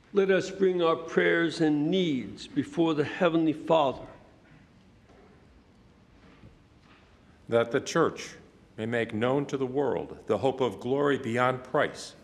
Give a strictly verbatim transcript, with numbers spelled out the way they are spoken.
Let us bring our prayers and needs before the Heavenly Father. That the Church may make known to the world the hope of glory beyond price